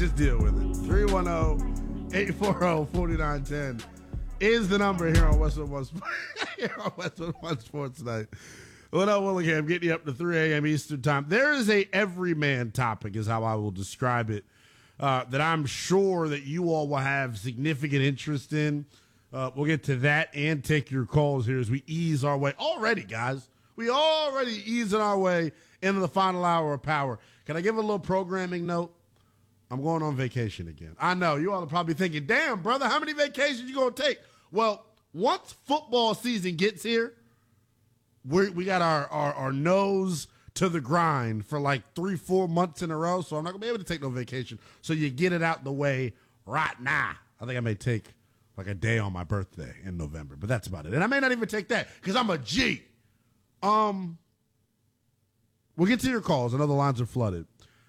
Just deal with it. 310-840-4910 is the number here on Westwood One Sports Night. What up, Willingham? Getting you up to 3 a.m. Eastern Time. There is a everyman topic, is how I will describe it, that I'm sure that you all will have significant interest in. We'll get to that and take your calls here as we ease our way. Already, guys, we already easing our way into the final hour of Power. Can I give a little programming note? I'm going on vacation again. I know, you all are probably thinking, damn, brother, how many vacations you going to take? Well, once football season gets here, we got our nose to the grind for like 3-4 months in a row, so I'm not going to be able to take no vacation. So you get it out the way right now. I think I may take like a day on my birthday in November, but that's about it. And I may not even take that because I'm a G. We'll get to your calls. I know the lines are flooded.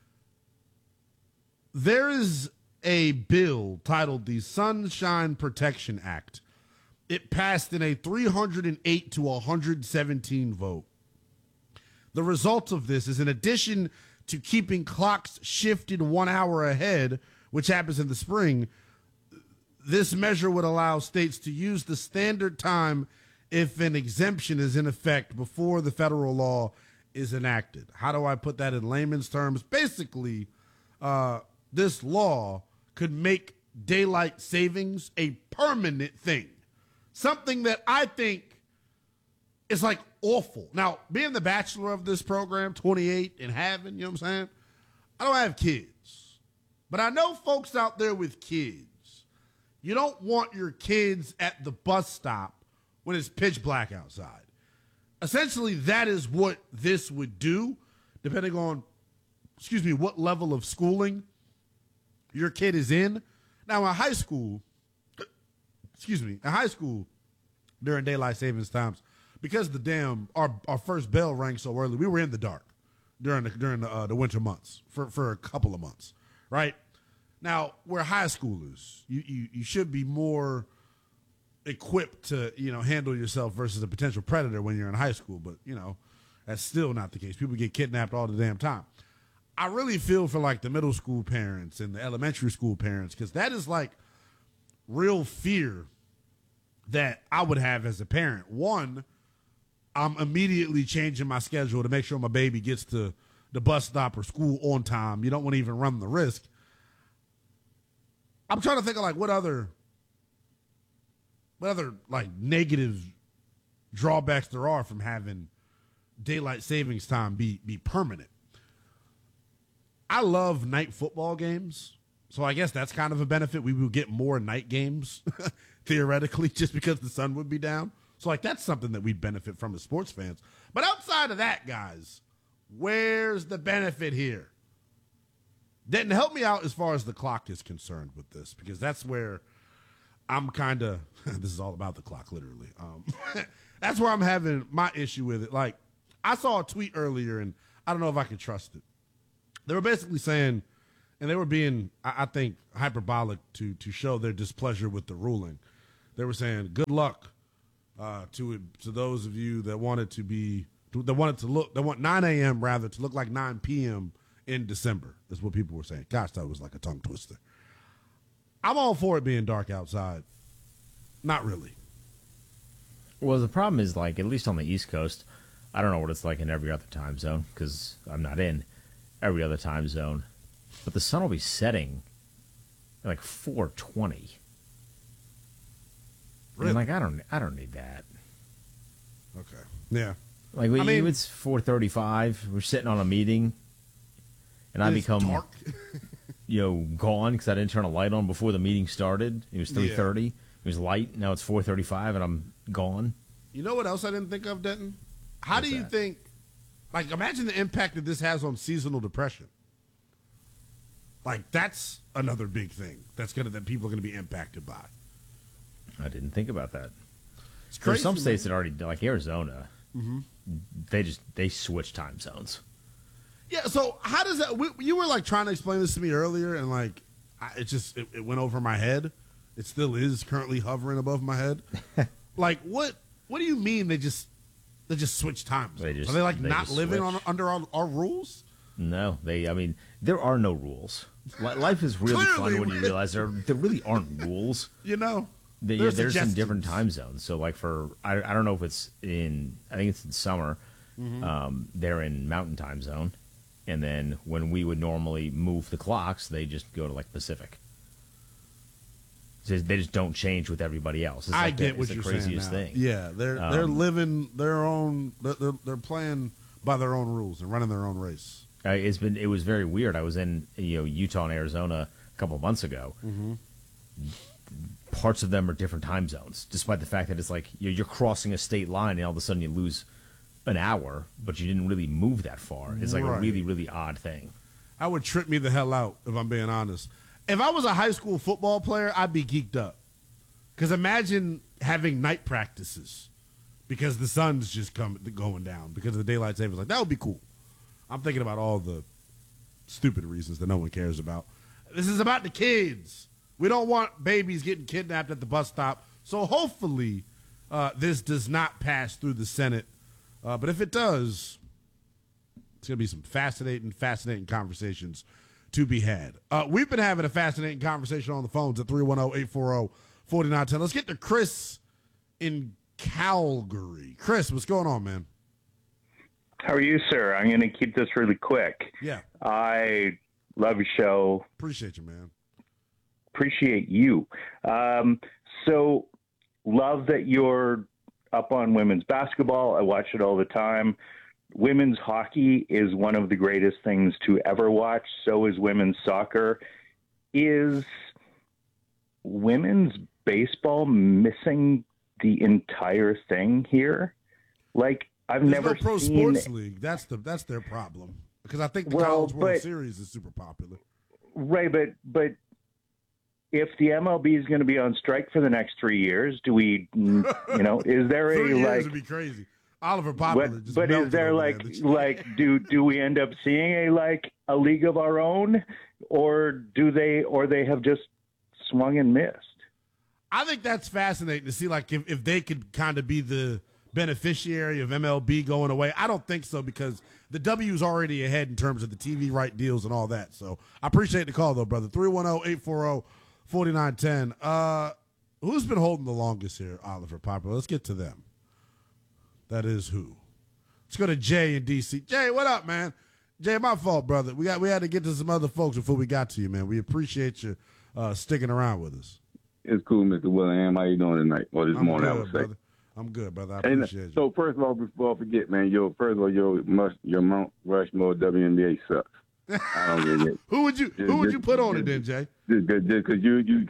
There is a bill titled the Sunshine Protection Act. It passed in a 308 to 117 vote. The result of this is, in addition to keeping clocks shifted 1 hour ahead, which happens in the spring, this measure would allow states to use the standard time if an exemption is in effect before the federal law is enacted. How do I put that in layman's terms? Basically, this law could make daylight savings a permanent thing. Something that I think is like awful. Now, being the bachelor of this program, 28 and having, you know what I'm saying? I don't have kids. But I know folks out there with kids. You don't want your kids at the bus stop when it's pitch black outside. Essentially, that is what this would do, depending on, what level of schooling your kid is in. Now, in high school, during daylight savings times, because our first bell rang so early, we were in the dark during the winter months for a couple of months, right? Now, we're high schoolers. You should be more equipped to, handle yourself versus a potential predator when you're in high school, but, that's still not the case. People get kidnapped all the damn time. I really feel for like the middle school parents and the elementary school parents, because that is like real fear that I would have as a parent. One, I'm immediately changing my schedule to make sure my baby gets to the bus stop or school on time. You don't want to even run the risk. I'm trying to think of like what other like negative drawbacks there are from having daylight savings time be permanent. I love night football games, so I guess that's kind of a benefit. We will get more night games, theoretically, just because the sun would be down. So, like, that's something that we'd benefit from as sports fans. But outside of that, guys, where's the benefit here? Denton, help me out as far as the clock is concerned with this, because that's where I'm kind of – this is all about the clock, literally. That's where I'm having my issue with it. Like, I saw a tweet earlier, and I don't know if I can trust it. They were basically saying, and they were being, I think, hyperbolic to show their displeasure with the ruling. They were saying, good luck to those of you that want 9 a.m. rather to look like 9 p.m. in December, is what people were saying. Gosh, that was like a tongue twister. I'm all for it being dark outside. Not really. Well, the problem is, like, at least on the East Coast, I don't know what it's like in every other time zone because I'm not in every other time zone, but the sun will be setting at like 4:20. Really? And like I don't need that. Okay. Yeah. Like it's 4:35. We're sitting on a meeting, and I become dark. Gone because I didn't turn a light on before the meeting started. It was 3:30. It was light. Now it's 4:35, and I'm gone. You know what else I didn't think of, Denton? How do you think? Like, imagine the impact that this has on seasonal depression. Like, that's another big thing that people are gonna be impacted by. I didn't think about that. It's crazy. There's some states that already, like Arizona, mm-hmm. they switch time zones. Yeah. So how does that? You were like trying to explain this to me earlier, and like it went over my head. It still is currently hovering above my head. Like, what do you mean they just switch times? Are they like not living under our rules? No, I mean, there are no rules. Life is really Clearly. fun when you realize there really aren't rules. You know, There's in suggestions. different time zones. So, like I don't know if it's I think it's in summer. They're in Mountain Time Zone, and then when we would normally move the clocks, they just go to like Pacific. So they just don't change with everybody else. It's I like get what it's you're the saying craziest now. thing. Yeah, they're living their own. They're playing by their own rules and running their own race. It was very weird. I was in Utah and Arizona a couple of months ago. Parts of them are different time zones, despite the fact that it's like you're crossing a state line and all of a sudden you lose an hour, but you didn't really move that far. It's like a really, really odd thing. That would trip me the hell out, if I'm being honest. If I was a high school football player, I'd be geeked up. Because imagine having night practices because the sun's just going down because of the daylight savings. Like, that would be cool. I'm thinking about all the stupid reasons that no one cares about. This is about the kids. We don't want babies getting kidnapped at the bus stop. So hopefully this does not pass through the Senate. But if it does, it's going to be some fascinating conversations to be had. We've been having a fascinating conversation on the phones at 310-840-4910. Let's get to Chris in Calgary. Chris, what's going on, man? How are you, sir? I'm going to keep this really quick. Yeah. I love your show. Appreciate you, man. Appreciate you. So love that you're up on women's basketball. I watch it all the time. Women's hockey is one of the greatest things to ever watch. So is women's soccer. Is women's baseball missing the entire thing here? Like, I've There's never no pro seen sports league. That's their problem. Because I think the Well, College World but- Series is super popular. Right, but if the MLB is going to be on strike for the next 3 years, do we, is there 3 a years like? would be crazy. Oliver Popular But, just but is melted there over like there. do we end up seeing a league of our own, or they have just swung and missed? I think that's fascinating to see, like, if they could kind of be the beneficiary of MLB going away. I don't think so because the W's already ahead in terms of the TV right deals and all that. So I appreciate the call, though, brother. 310-840-4910. Who's been holding the longest here, Oliver Popular? Let's get to them. That is who. Let's go to Jay in D.C. Jay, what up, man? Jay, my fault, brother. We had to get to some other folks before we got to you, man. We appreciate you sticking around with us. It's cool, Mr. Willingham. How you doing tonight? Well, this morning, I would say. Brother. I'm good, brother. I And appreciate you. so, first of all, before I forget, man, your Mount Rushmore WNBA sucks. I don't get it. Who would you put on it then, Jay? Just because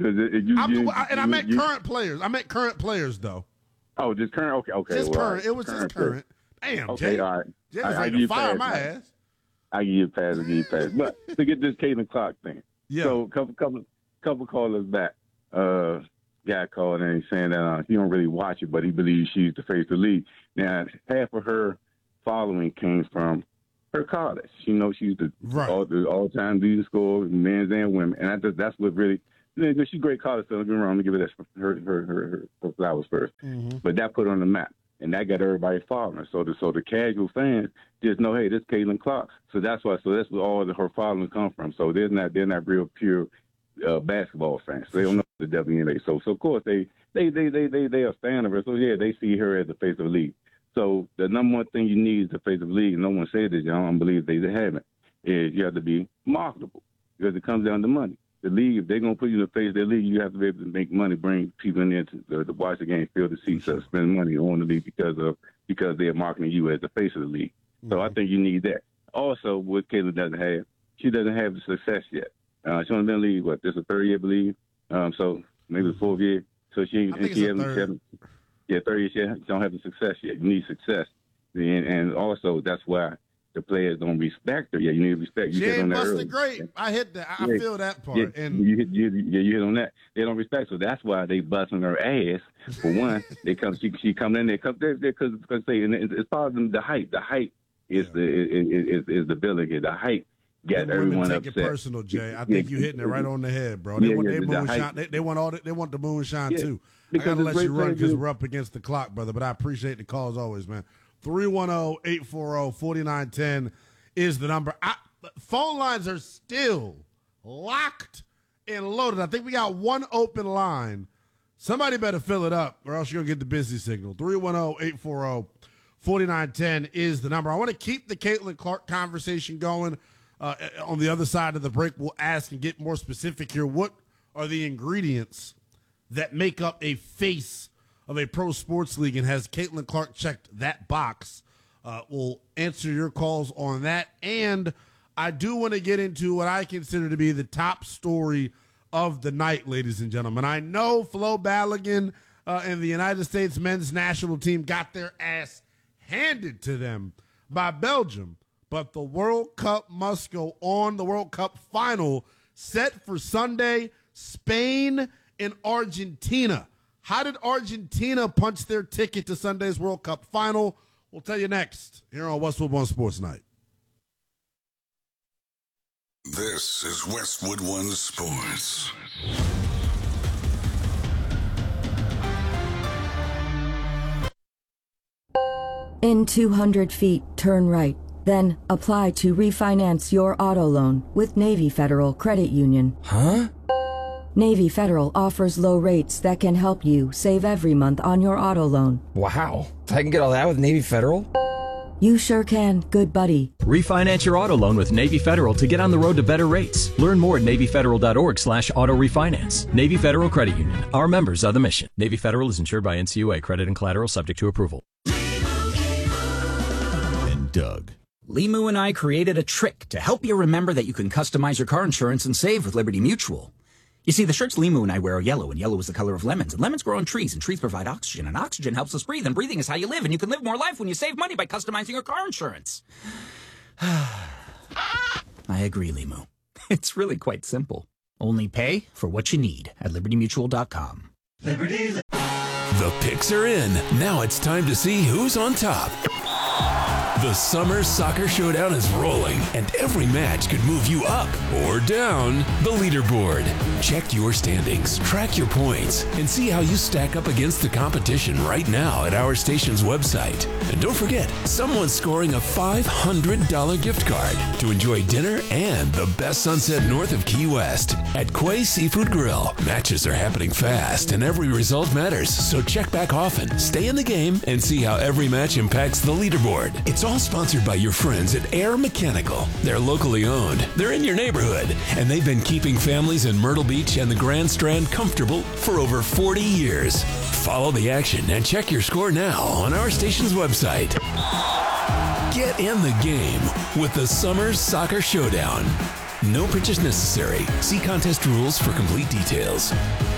I meant current players. I meant current players, though. Oh, just current. Okay. Just well, current. It was just current. Damn, Okay, Jay. all right. Jay was I ready give you to fire pass, my man. ass. I give you a pass. But to get this Caitlin Clark thing. Yeah. So, couple callers back. Guy called and he's saying that he don't really watch it, but he believes she's the face of the league. Now, half of her following came from her college. She knows she's the all-time leading scorer, men's and women, and that's what really. She's a great college, so don't get me wrong. Let me give it her flowers first. Mm-hmm. But that put her on the map, and that got everybody following her. So the casual fans just know, hey, this is Caitlin Clark. So that's why. So that's where all of her following come from. So they're not real pure basketball fans. They don't know the WNBA. So of course they are a fan of her. So yeah, they see her as the face of the league. So the number one thing you need is the face of the league. No one said this. I don't believe they haven't. Is you have to be marketable because it comes down to money. The league, if they're gonna put you in the face of their league, you have to be able to make money, bring people in there to watch the game, fill the seats, spend money on the league because they're marketing you as the face of the league. Mm-hmm. So I think you need that. Also, what Caitlin doesn't have, she doesn't have the success yet. She only been in the league, this is the third year, I believe. So maybe the fourth year. So she hasn't. Yeah, third year. She don't have the success yet. You need success, and also that's why the players don't respect her. Yeah, you need respect. You She hit on ain't that busted early. great. I hit that. I feel that part. Yeah, And you hit on that. They don't respect. So that's why they busting her ass. For one, she come in there because it's part of the hype. The hype is the billing here. The hype got everyone take upset. It personal, Jay. I think you're hitting it right on the head, bro. They want moonshine. They want the moonshine too. I gotta let you run because we're up against the clock, brother. But I appreciate the call as always, man. 310-840-4910 is the number. phone lines are still locked and loaded. I think we got one open line. Somebody better fill it up or else you're going to get the busy signal. 310-840-4910 is the number. I want to keep the Caitlin Clark conversation going. On the other side of the break, we'll ask and get more specific here. What are the ingredients that make up a face of a pro sports league? And has Caitlin Clark checked that box? We'll answer your calls on that. And I do want to get into what I consider to be the top story of the night, ladies and gentlemen. I know Flo Balogun and the United States men's national team got their ass handed to them by Belgium, but the World Cup must go on. The World Cup final set for Sunday, Spain and Argentina. How did Argentina punch their ticket to Sunday's World Cup final? We'll tell you next here on Westwood One Sports Night. This is Westwood One Sports. In 200 feet, turn right. Then apply to refinance your auto loan with Navy Federal Credit Union. Huh? Navy Federal offers low rates that can help you save every month on your auto loan. Wow. I can get all that with Navy Federal? You sure can, good buddy. Refinance your auto loan with Navy Federal to get on the road to better rates. Learn more at NavyFederal.org/auto refinance. Navy Federal Credit Union. Our members are the mission. Navy Federal is insured by NCUA. Credit and collateral subject to approval. And Doug. Limu and I created a trick to help you remember that you can customize your car insurance and save with Liberty Mutual. You see, the shirts Limu and I wear are yellow, and yellow is the color of lemons, and lemons grow on trees, and trees provide oxygen, and oxygen helps us breathe, and breathing is how you live, and you can live more life when you save money by customizing your car insurance. I agree, Limu. It's really quite simple. Only pay for what you need at libertymutual.com. Liberty. The picks are in. Now it's time to see who's on top. The Summer Soccer Showdown is rolling, and every match could move you up or down the leaderboard. Check your standings, track your points, and see how you stack up against the competition right now at our station's website. And don't forget, someone's scoring a $500 gift card to enjoy dinner and the best sunset north of Key West at Quay Seafood Grill. Matches are happening fast, and every result matters, so check back often, stay in the game, and see how every match impacts the leaderboard. It's all sponsored by your friends at Air Mechanical. They're locally owned, they're in your neighborhood, and they've been keeping families in Myrtle Beach and the Grand Strand comfortable for over 40 years. Follow the action and check your score now on our station's website. Get in the game with the Summer Soccer Showdown. No purchase necessary. See contest rules for complete details.